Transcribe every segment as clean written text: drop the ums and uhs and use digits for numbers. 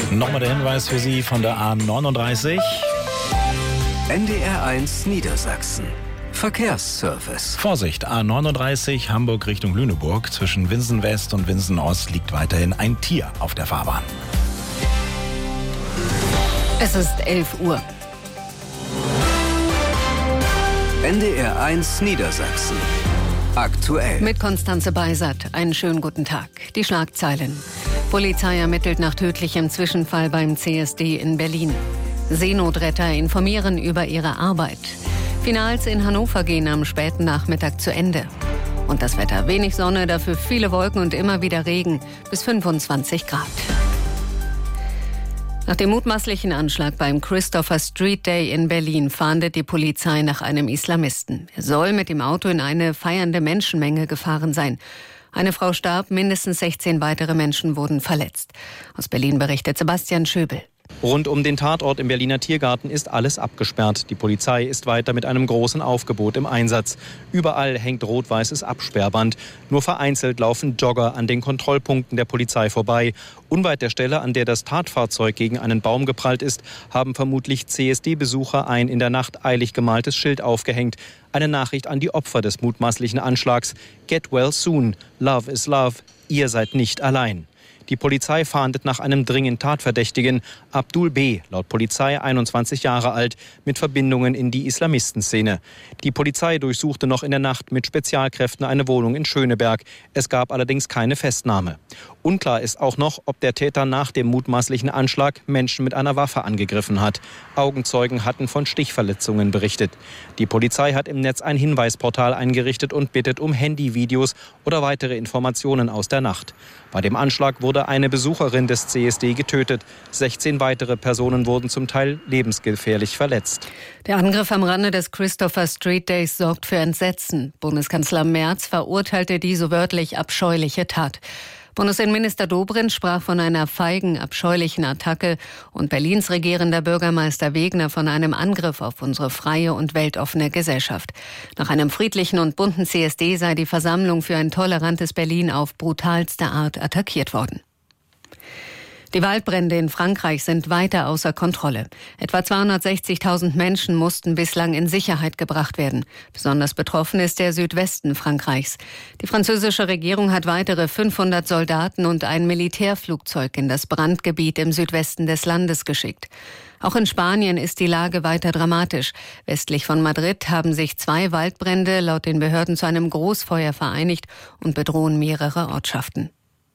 Nochmal der Hinweis für Sie von der A39. NDR1 Niedersachsen. Verkehrsservice. Vorsicht, A39 Hamburg Richtung Lüneburg. Zwischen Winsen West und Winsen Ost liegt weiterhin ein Tier auf der Fahrbahn. Es ist 11 Uhr. NDR1 Niedersachsen. Aktuell. Mit Konstanze Beisert. Einen schönen guten Tag. Die Schlagzeilen. Polizei ermittelt nach tödlichem Zwischenfall beim CSD in Berlin. Seenotretter informieren über ihre Arbeit. Finals in Hannover gehen am späten Nachmittag zu Ende. Und das Wetter: wenig Sonne, dafür viele Wolken und immer wieder Regen, bis 25 Grad. Nach dem mutmaßlichen Anschlag beim Christopher Street Day in Berlin fahndet die Polizei nach einem Islamisten. Er soll mit dem Auto in eine feiernde Menschenmenge gefahren sein. Eine Frau starb, mindestens 16 weitere Menschen wurden verletzt. Aus Berlin berichtet Sebastian Schöbel. Rund um den Tatort im Berliner Tiergarten ist alles abgesperrt. Die Polizei ist weiter mit einem großen Aufgebot im Einsatz. Überall hängt rot-weißes Absperrband. Nur vereinzelt laufen Jogger an den Kontrollpunkten der Polizei vorbei. Unweit der Stelle, an der das Tatfahrzeug gegen einen Baum geprallt ist, haben vermutlich CSD-Besucher ein in der Nacht eilig gemaltes Schild aufgehängt. Eine Nachricht an die Opfer des mutmaßlichen Anschlags. Get well soon. Love is love. Ihr seid nicht allein. Die Polizei fahndet nach einem dringend Tatverdächtigen, Abdul B., laut Polizei 21 Jahre alt, mit Verbindungen in die Islamistenszene. Die Polizei durchsuchte noch in der Nacht mit Spezialkräften eine Wohnung in Schöneberg. Es gab allerdings keine Festnahme. Unklar ist auch noch, ob der Täter nach dem mutmaßlichen Anschlag Menschen mit einer Waffe angegriffen hat. Augenzeugen hatten von Stichverletzungen berichtet. Die Polizei hat im Netz ein Hinweisportal eingerichtet und bittet um Handyvideos oder weitere Informationen aus der Nacht. Bei dem Anschlag wurde eine Besucherin des CSD getötet. 16 weitere Personen wurden zum Teil lebensgefährlich verletzt. Der Angriff am Rande des Christopher Street Days sorgt für Entsetzen. Bundeskanzler Merz verurteilte die so wörtlich abscheuliche Tat. Bundesinnenminister Dobrindt sprach von einer feigen, abscheulichen Attacke und Berlins regierender Bürgermeister Wegner von einem Angriff auf unsere freie und weltoffene Gesellschaft. Nach einem friedlichen und bunten CSD sei die Versammlung für ein tolerantes Berlin auf brutalste Art attackiert worden. Die Waldbrände in Frankreich sind weiter außer Kontrolle. Etwa 260.000 Menschen mussten bislang in Sicherheit gebracht werden. Besonders betroffen ist der Südwesten Frankreichs. Die französische Regierung hat weitere 500 Soldaten und ein Militärflugzeug in das Brandgebiet im Südwesten des Landes geschickt. Auch in Spanien ist die Lage weiter dramatisch. Westlich von Madrid haben sich 2 Waldbrände laut den Behörden zu einem Großfeuer vereinigt und bedrohen mehrere Ortschaften.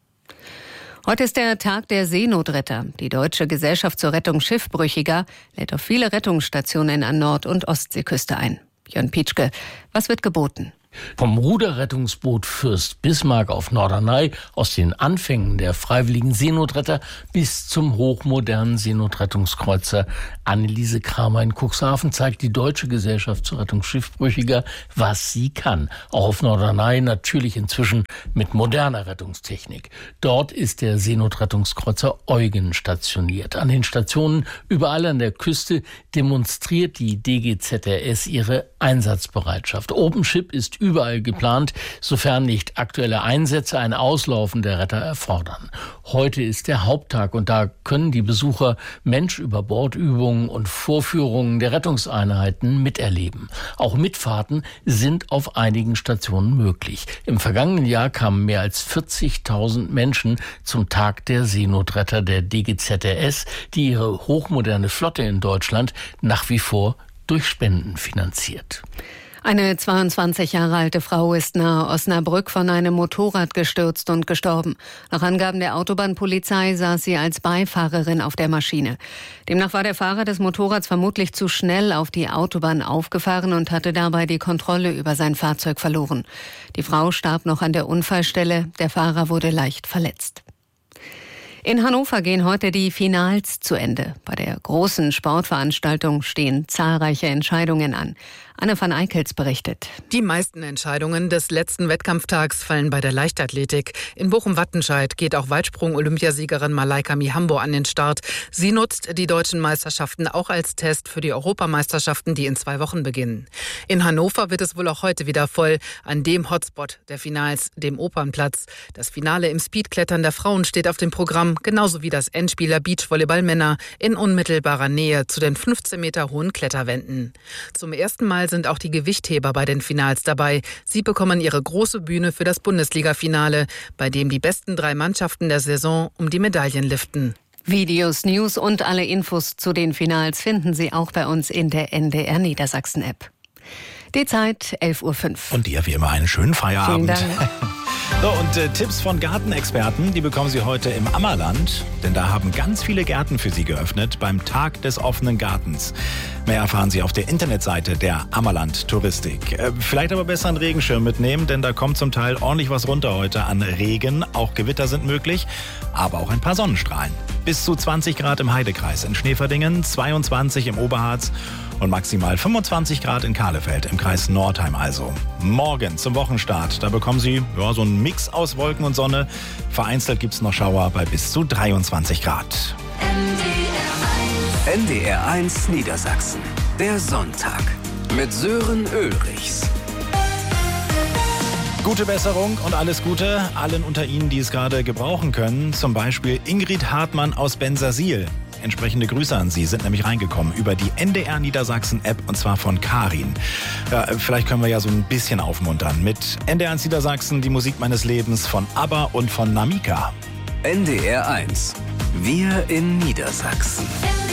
Heute ist der Tag der Seenotretter. Die Deutsche Gesellschaft zur Rettung Schiffbrüchiger lädt auf viele Rettungsstationen an Nord- und Ostseeküste ein. Jörn Pietschke, was wird geboten? Vom Ruderrettungsboot Fürst Bismarck auf Norderney, aus den Anfängen der freiwilligen Seenotretter bis zum hochmodernen Seenotrettungskreuzer Anneliese Kramer in Cuxhaven zeigt die Deutsche Gesellschaft zur Rettung Schiffbrüchiger, was sie kann. Auch auf Norderney natürlich inzwischen mit moderner Rettungstechnik. Dort ist der Seenotrettungskreuzer Eugen stationiert. An den Stationen überall an der Küste demonstriert die DGZRS ihre Einsatzbereitschaft. OpenShip ist überall geplant, sofern nicht aktuelle Einsätze ein Auslaufen der Retter erfordern. Heute ist der Haupttag und da können die Besucher Mensch-über-Bord-Übungen und Vorführungen der Rettungseinheiten miterleben. Auch Mitfahrten sind auf einigen Stationen möglich. Im vergangenen Jahr kamen mehr als 40.000 Menschen zum Tag der Seenotretter der DGZRS, die ihre hochmoderne Flotte in Deutschland nach wie vor durch Spenden finanziert. Eine 22 Jahre alte Frau ist nahe Osnabrück von einem Motorrad gestürzt und gestorben. Nach Angaben der Autobahnpolizei saß sie als Beifahrerin auf der Maschine. Demnach war der Fahrer des Motorrads vermutlich zu schnell auf die Autobahn aufgefahren und hatte dabei die Kontrolle über sein Fahrzeug verloren. Die Frau starb noch an der Unfallstelle, der Fahrer wurde leicht verletzt. In Hannover gehen heute die Finals zu Ende. Bei der großen Sportveranstaltung stehen zahlreiche Entscheidungen an. Anne van Eickels berichtet. Die meisten Entscheidungen des letzten Wettkampftags fallen bei der Leichtathletik. In Bochum-Wattenscheid geht auch Weitsprung-Olympiasiegerin Malaika Mihambo an den Start. Sie nutzt die deutschen Meisterschaften auch als Test für die Europameisterschaften, die in 2 Wochen beginnen. In Hannover wird es wohl auch heute wieder voll an dem Hotspot der Finals, dem Opernplatz. Das Finale im Speedklettern der Frauen steht auf dem Programm, genauso wie das Endspiel der Beachvolleyball-Männer in unmittelbarer Nähe zu den 15 Meter hohen Kletterwänden. Zum ersten Mal sind auch die Gewichtheber bei den Finals dabei. Sie bekommen ihre große Bühne für das Bundesliga-Finale, bei dem die besten 3 Mannschaften der Saison um die Medaillen liften. Videos, News und alle Infos zu den Finals finden Sie auch bei uns in der NDR Niedersachsen-App. Die Zeit 11:05 Uhr. Und dir wie immer einen schönen Feierabend. Vielen Dank. So, und Tipps von Gartenexperten, die bekommen Sie heute im Ammerland. Denn da haben ganz viele Gärten für Sie geöffnet beim Tag des offenen Gartens. Mehr erfahren Sie auf der Internetseite der Ammerland Touristik. Vielleicht aber besser einen Regenschirm mitnehmen, denn da kommt zum Teil ordentlich was runter heute an Regen. Auch Gewitter sind möglich, aber auch ein paar Sonnenstrahlen. Bis zu 20 Grad im Heidekreis in Schneeverdingen, 22 im Oberharz und maximal 25 Grad in Kahlefeld im Kreis Nordheim also. Morgen zum Wochenstart, da bekommen Sie so einen Mix aus Wolken und Sonne. Vereinzelt gibt es noch Schauer bei bis zu 23 Grad. NDR 1 Niedersachsen. Der Sonntag mit Sören Ulrichs. Gute Besserung und alles Gute allen unter Ihnen, die es gerade gebrauchen können. Zum Beispiel Ingrid Hartmann aus Bensersiel. Entsprechende Grüße an Sie sind nämlich reingekommen über die NDR Niedersachsen App und zwar von Karin. Ja, vielleicht können wir ja so ein bisschen aufmuntern mit NDR 1 Niedersachsen, die Musik meines Lebens von ABBA und von Namika. NDR 1. Wir in Niedersachsen.